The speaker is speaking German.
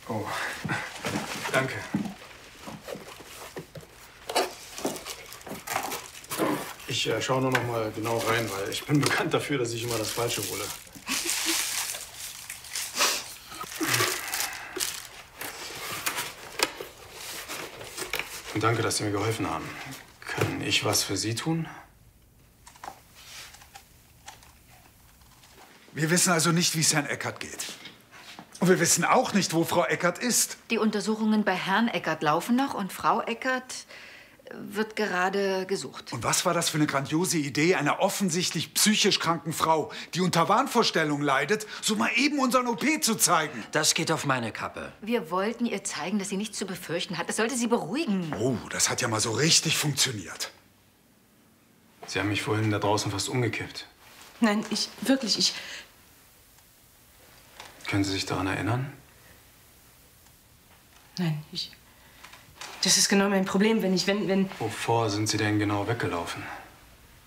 Oh, danke. Ich schaue nur noch mal genau rein, weil ich bin bekannt dafür, dass ich immer das Falsche hole. Und danke, dass Sie mir geholfen haben. Kann ich was für Sie tun? Wir wissen also nicht, wie es Herrn Eckert geht. Und wir wissen auch nicht, wo Frau Eckert ist. Die Untersuchungen bei Herrn Eckert laufen noch und Frau Eckert wird gerade gesucht. Und was war das für eine grandiose Idee, einer offensichtlich psychisch kranken Frau, die unter Wahnvorstellungen leidet, so mal eben unseren OP zu zeigen? Das geht auf meine Kappe. Wir wollten ihr zeigen, dass sie nichts zu befürchten hat. Das sollte sie beruhigen. Oh, das hat ja mal so richtig funktioniert. Sie haben mich vorhin da draußen fast umgekippt. Nein, wirklich. Können Sie sich daran erinnern? Nein, das ist genau mein Problem, wenn... Wovor sind Sie denn genau weggelaufen?